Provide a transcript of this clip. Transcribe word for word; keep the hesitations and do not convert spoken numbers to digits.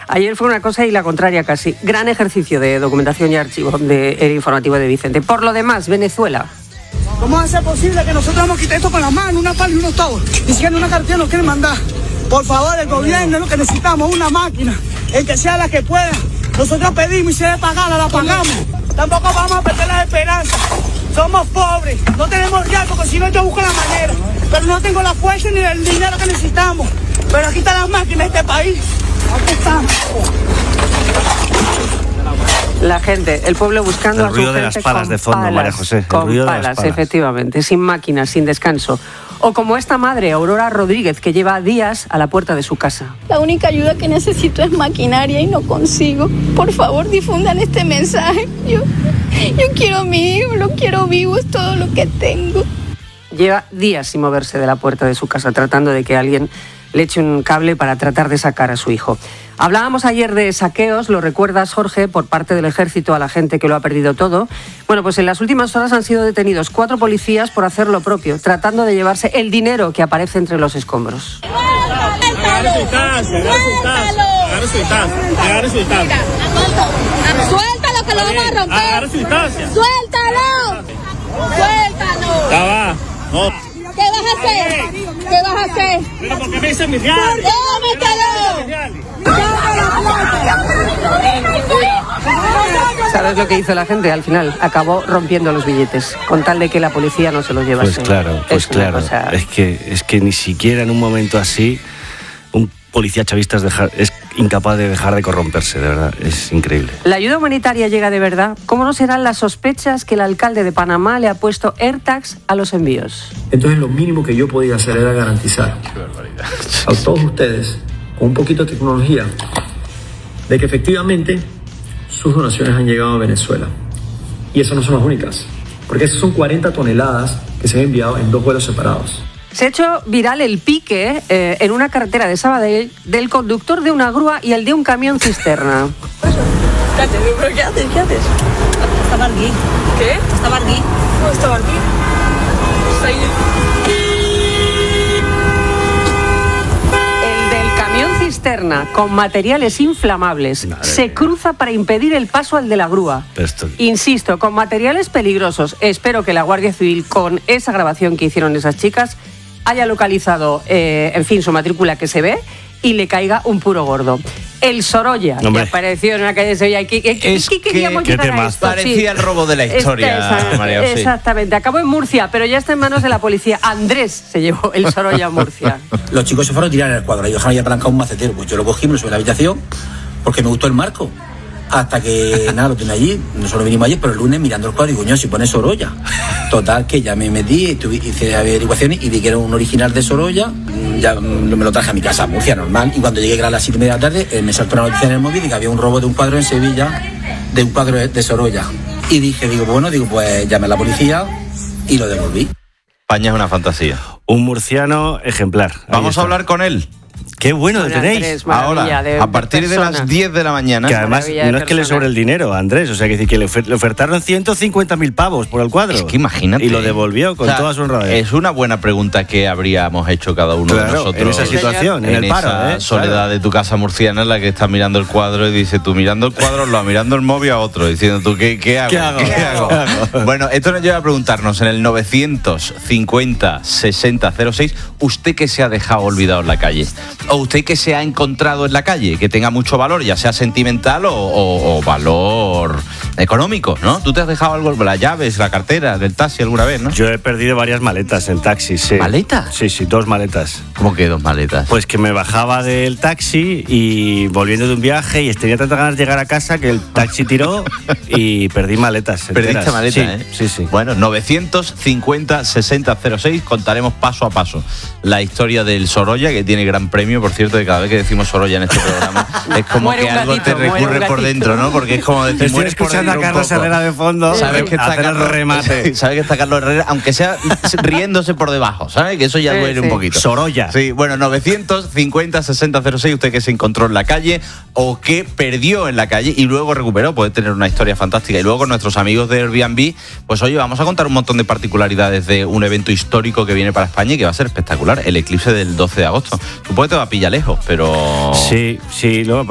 Ayer fue una cosa y la contraria casi. Gran ejercicio de documentación y archivo del informativo de Vicente. Por lo demás, Venezuela. ¿Cómo va a ser posible que nosotros vamos a quitar esto con las manos, una pala y unos tobos? Ni siquiera una cartera nos quieren mandar. Por favor, el gobierno es lo que necesitamos, una máquina, el que sea la que pueda. Nosotros pedimos y si debe pagarla, la pagamos. Tampoco vamos a perder la esperanza. Somos pobres, no tenemos ya, porque si no yo busco la manera. Pero no tengo la fuerza ni el dinero que necesitamos. Pero aquí están las máquinas de este país. Aquí están. La gente, el pueblo buscando el a su ruido gente de las palas con de fondo, palas, María José. El con ruido palas, de las palas, efectivamente, sin máquinas, sin descanso. O como esta madre, Aurora Rodríguez, que lleva días a la puerta de su casa. La única ayuda que necesito es maquinaria y no consigo. Por favor, difundan este mensaje. Yo, yo quiero a mi hijo, lo quiero vivo, es todo lo que tengo. Lleva días sin moverse de la puerta de su casa, tratando de que alguien le eche un cable para tratar de sacar a su hijo. Hablábamos ayer de saqueos, lo recuerdas, Jorge, por parte del ejército a la gente que lo ha perdido todo. Bueno, pues en las últimas horas han sido detenidos cuatro policías por hacer lo propio, tratando de llevarse el dinero que aparece entre los escombros. Agarre su taza, agarre su taza, agarre su taza, agarre su taza. Suéltalo que lo vamos a romper. Agarre su taza. Suéltalo. Suéltalo. Ya va. No. ¿Qué vas a hacer? ¿Qué vas a hacer? ¿Pero por qué me dicen mis reales? ¿Sabes lo que hizo la gente? Al final acabó rompiendo los billetes, con tal de que la policía no se los llevase. Pues claro, pues es claro. Cosa... Es que, es que ni siquiera en un momento así un policía chavista es, dejar, es incapaz de dejar de corromperse, de verdad, es increíble. ¿La ayuda humanitaria llega de verdad? ¿Cómo no serán las sospechas que el alcalde de Panamá le ha puesto AirTags a los envíos? Entonces lo mínimo que yo podía hacer era garantizar a todos ustedes, con un poquito de tecnología, de que efectivamente sus donaciones han llegado a Venezuela. Y esas no son las únicas, porque esas son cuarenta toneladas que se han enviado en dos vuelos separados. Se ha hecho viral el pique eh, en una carretera de Sabadell del conductor de una grúa y el de un camión cisterna. Espérate, ¿pero qué haces? ¿Qué haces? Está Bargui. ¿Qué? Está Bargui. ¿Dónde está Bargui? Está ahí. El del camión cisterna con materiales inflamables Madre se mía. cruza para impedir el paso al de la grúa. Pero esto... Insisto, con materiales peligrosos. Espero que la Guardia Civil, con esa grabación que hicieron esas chicas, haya localizado, eh, en fin, su matrícula que se ve y le caiga un puro gordo. El Sorolla, Hombre. que apareció en una calle de Sevilla. ¿Qué, qué, Es qué queríamos que- llegar ¿qué a temas? esto? Parecía el robo de la historia, Esta- María José. Exactamente. Acabó en Murcia, pero ya está en manos de la policía. Andrés se llevó el Sorolla a Murcia. Los chicos se fueron a tirar en el cuadro y dejaron ahí apalancado un macetero. Pues yo lo cogí, me lo subí a la habitación porque me gustó el marco. Hasta que, nada, lo tenía allí. Nosotros vinimos ayer, pero el lunes mirando el cuadro y digo, coño, si pone Sorolla. Total, que ya me metí, estuve, hice averiguaciones y vi que era un original de Sorolla. Ya mm, me lo traje a mi casa, a Murcia, normal. Y cuando llegué, que era a las siete y media de la tarde, eh, me saltó una noticia en el móvil de que había un robo de un cuadro en Sevilla, de un cuadro de Sorolla. Y dije, digo, bueno, digo, pues llamé a la policía y lo devolví. España es una fantasía. Un murciano ejemplar. Ahí Vamos está. a hablar con él. Qué bueno lo Bueno, tenéis. Andrés, maravilla Ahora, de- a de partir de, persona. las diez de la mañana. Que además maravilla de no es que le persona. sobre el dinero a Andrés, o sea, que, decir que le, ofer- le ofertaron ciento cincuenta mil pavos por el cuadro. Es que imagínate. Y lo devolvió con O sea, toda su honradez. Es una buena pregunta que habríamos hecho cada uno Claro, de nosotros. en esa situación, en, en el paro. esa ¿eh? soledad Claro. de tu casa murciana en la que estás mirando el cuadro y dice tú mirando el cuadro, lo mirando el móvil a otro, diciendo tú, ¿qué, qué hago? ¿Qué hago? ¿Qué ¿Qué hago? hago? Bueno, esto nos lleva a preguntarnos en el novecientos cincuenta sesenta cero seis, ¿usted qué se ha dejado olvidado en la calle? ¿O usted qué se ha encontrado en la calle que tenga mucho valor, ya sea sentimental o, o- o valor económico, ¿no? ¿Tú te has dejado algo, las llaves, la cartera, del taxi alguna vez, no? Yo he perdido varias maletas en taxi, sí. ¿Maletas? Sí, sí, dos maletas. ¿Cómo que dos maletas? Pues que me bajaba del taxi y volviendo de un viaje y tenía tantas ganas de llegar a casa que el taxi tiró y perdí maletas enteras. Perdiste maleta, sí, ¿eh? Sí, sí. Bueno, novecientos cincuenta sesenta cero seis, contaremos paso a paso la historia del Sorolla, que tiene gran premio, por cierto, que cada vez que decimos Sorolla en este programa es como Muere que un algo gatito, te muere un recurre por gatito. dentro, ¿no? Porque es como decir, Estoy mueres por escuchando a dentro un Carlos poco. Herrera de fondo. Sabes que está hacer el Carlos, remate. sabes que está Carlos Herrera, aunque sea riéndose por debajo, ¿sabes? Que eso ya Sí, duele sí. un poquito. Sorolla. Sí, bueno, novecientos cincuenta sesenta cero seis, usted que se encontró en la calle o que perdió en la calle y luego recuperó, puede tener una historia fantástica. Y luego con nuestros amigos de Airbnb, pues oye, vamos a contar un montón de particularidades de un evento histórico que viene para España y que va a ser espectacular, el eclipse del doce de agosto. Supongo que te va a pillar lejos, pero... Sí, sí, luego